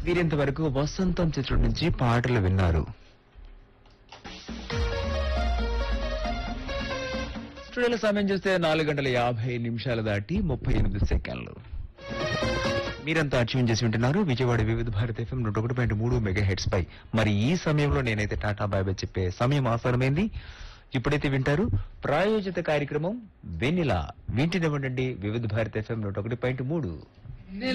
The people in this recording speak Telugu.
వీరింతవరకు వసంతం చిత్రం నుంచి పాటలు విన్నారు. స్టూడియోలో సమయం చూస్తే 4:50 దాటి 38 మీరంతా ట్యూన్ చేసి ఉంటున్నారు విజయవాడ వివిధ భారత FM 101.3 మెగాహెర్ట్జ్ పై. మరి ఈ సమయంలో నేనైతే టాటా బాయ్ బాయ్ చెప్పే సమయం ఆసనమైంది. ఇప్పుడైతే వింటారు ప్రాయోజిత కార్యక్రమం వెన్నెల. వింటూనే ఉండండి వివిధ భారత FM 101.3.